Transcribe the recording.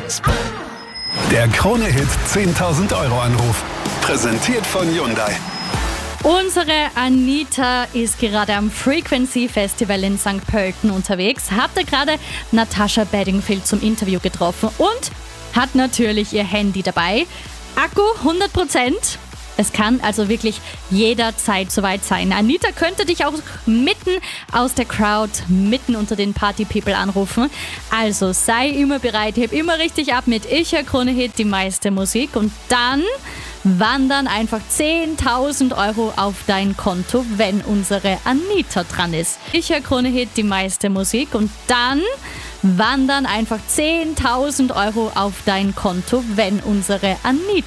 Der Krone-Hit 10.000 € Anruf. Präsentiert von Hyundai. Unsere Anita ist gerade am Frequency Festival in St. Pölten unterwegs, hatte gerade Natascha Bedingfield zum Interview getroffen und hat natürlich ihr Handy dabei. Akku 100%. Es kann also wirklich jederzeit soweit sein. Anita könnte dich auch mitten aus der Crowd, mitten unter den Party-People anrufen. Also sei immer bereit, heb immer richtig ab mit Ich höre Krone-Hit, die meiste Musik. Und dann wandern einfach 10.000 € auf dein Konto, wenn unsere Anita dran ist. Ich höre Krone-Hit, die meiste Musik. Und dann wandern einfach 10.000 € auf dein Konto, wenn unsere Anita